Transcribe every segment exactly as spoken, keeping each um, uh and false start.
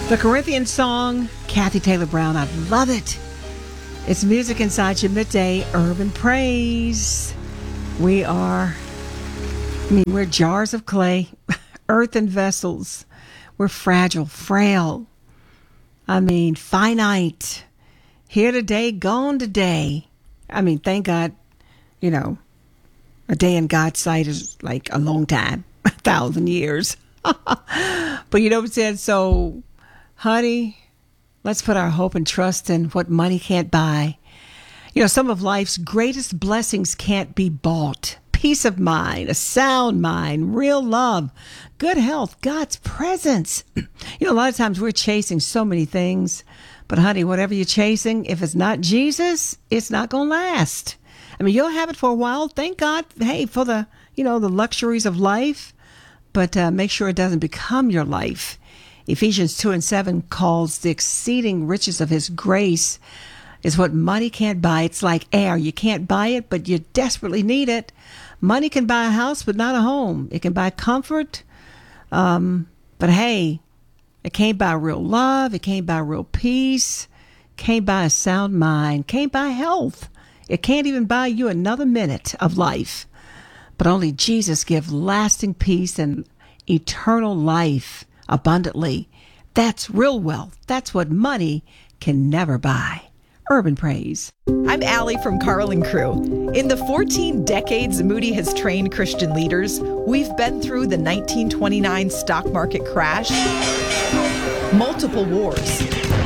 The Corinthian song, Kathy Taylor Brown, I love it. It's music inside your midday urban praise. We are, I mean, we're jars of clay, earthen vessels. We're fragile, frail. I mean, finite. Here today, gone today. I mean, thank God, you know, a day in God's sight is like a long time, a thousand years. But you know what I'm saying? So, honey, let's put our hope and trust in what money can't buy. You know, some of life's greatest blessings can't be bought. Peace of mind, a sound mind, real love, good health, God's presence. You know, a lot of times we're chasing so many things. But, honey, whatever you're chasing, if it's not Jesus, it's not going to last. I mean, you'll have it for a while. Thank God, hey, for the, you know, the luxuries of life. But uh, make sure it doesn't become your life. Ephesians two and seven calls the exceeding riches of his grace is what money can't buy. It's like air. You can't buy it, but you desperately need it. Money can buy a house, but not a home. It can buy comfort. Um, but hey, it can't buy real love. It can't buy real peace. Can't buy a sound mind. Can't buy health. It can't even buy you another minute of life. But only Jesus gives lasting peace and eternal life abundantly. That's real wealth. That's what money can never buy. Urban Praise. I'm Allie from Carl and Crew. In the fourteen decades Moody has trained Christian leaders, we've been through the nineteen twenty-nine stock market crash, multiple wars,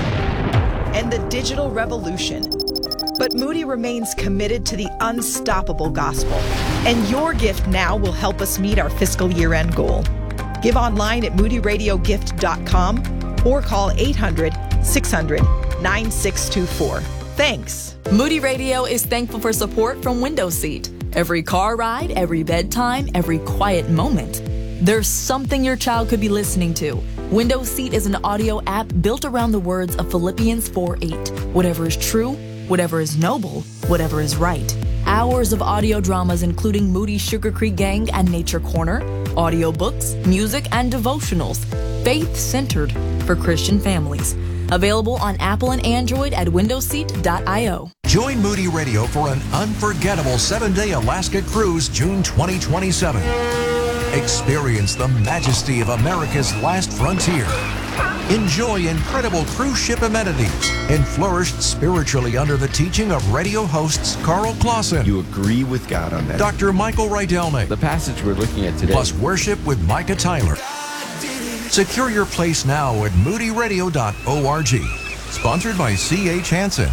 and the digital revolution. But Moody remains committed to the unstoppable gospel. And your gift now will help us meet our fiscal year-end goal. Give online at moody radio gift dot com or call eight hundred, six hundred, nine six two four. Thanks. Moody Radio is thankful for support from Window Seat. Every car ride, every bedtime, every quiet moment. There's something your child could be listening to. Window Seat is an audio app built around the words of Philippians four eight. Whatever is true, whatever is noble, whatever is right. Hours of audio dramas including Moody's Sugar Creek Gang and Nature Corner, audiobooks, music, and devotionals, faith-centered for Christian families. Available on Apple and Android at window seat dot io. Join Moody Radio for an unforgettable seven-day Alaska cruise June twenty twenty-seven. Experience the majesty of America's last frontier. Enjoy incredible cruise ship amenities and flourish spiritually under the teaching of radio hosts Carl Clausen. You agree with God on that. Doctor Michael Rydelnik. The passage we're looking at today. Plus worship with Micah Tyler. Secure your place now at moody radio dot org. Sponsored by C H Hansen.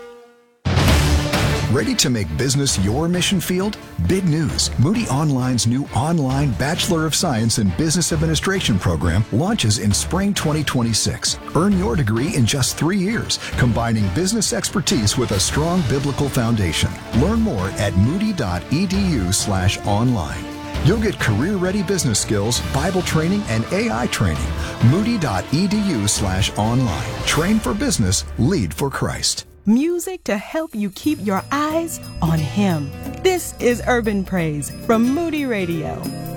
Ready to make business your mission field? Big news. Moody Online's new online Bachelor of Science in Business Administration program launches in spring twenty twenty-six. Earn your degree in just three years, combining business expertise with a strong biblical foundation. Learn more at moody dot e d u slash online. You'll get career-ready business skills, Bible training, and A I training. moody dot e d u slash online. Train for business, lead for Christ. Music to help you keep your eyes on Him. This is Urban Praise from Moody Radio.